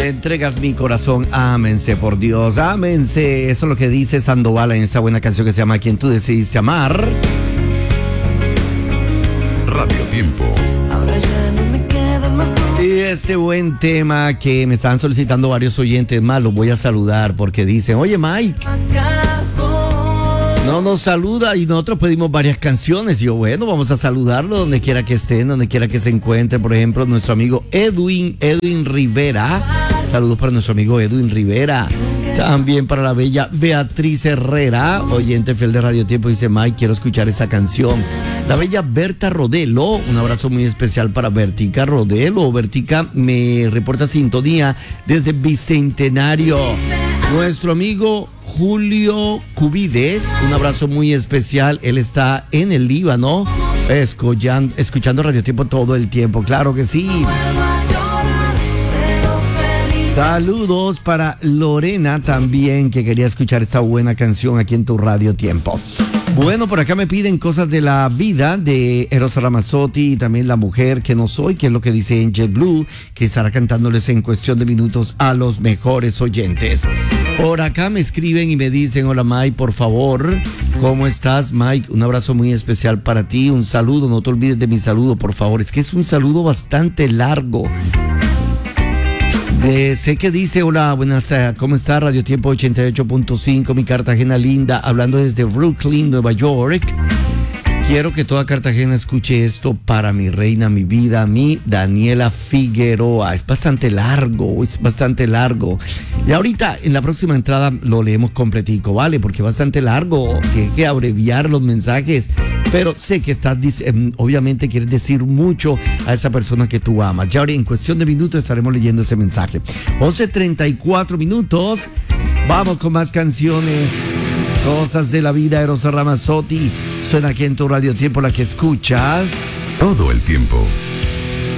Le entregas mi corazón, ámense por Dios, ámense. Eso es lo que dice Sandoval en esa buena canción que se llama Quien tú decidiste amar. Radio Tiempo. Y este buen tema que me están solicitando varios oyentes más, los voy a saludar porque dicen, oye Mike, no nos saluda y nosotros pedimos varias canciones. Y yo, bueno, vamos a saludarlo donde quiera que estén, donde quiera que se encuentre. Por ejemplo, nuestro amigo Edwin Rivera. Saludos para nuestro amigo Edwin Rivera. También para la bella Beatriz Herrera, oyente fiel de Radio Tiempo, dice Mike, quiero escuchar esa canción. La bella Berta Rodelo, un abrazo muy especial para Bertica Rodelo. Bertica me reporta sintonía desde Bicentenario. Nuestro amigo Julio Cubides, un abrazo muy especial. Él está en el Líbano, escuchando Radio Tiempo todo el tiempo. Claro que sí. Saludos para Lorena también, que quería escuchar esta buena canción aquí en tu Radio Tiempo. Bueno, por acá me piden cosas de la vida de Eros Ramazzotti y también La mujer que no soy, que es lo que dice Angel Blue, que estará cantándoles en cuestión de minutos a los mejores oyentes. Por acá me escriben y me dicen, hola Mike, por favor, ¿cómo estás Mike? Un abrazo muy especial para ti, un saludo, no te olvides de mi saludo, por favor. Es que es un saludo bastante largo. Sé que dice, hola, buenas, ¿cómo está? Radio Tiempo 88.5, mi Cartagena linda, hablando desde Brooklyn, Nueva York. Quiero que toda Cartagena escuche esto para mi reina, mi vida, mi Daniela Figueroa. Es bastante largo. Y ahorita, en la próxima entrada, lo leemos completico, ¿vale? Porque es bastante largo, tiene que abreviar los mensajes. Pero sé que obviamente quieres decir mucho a esa persona que tú amas. Ya ahora, en cuestión de minutos, estaremos leyendo ese mensaje. 11:34 minutos. Vamos con más canciones. Cosas de la vida, Eros Ramazzotti. Suena aquí en tu Radio Tiempo, la que escuchas todo el tiempo.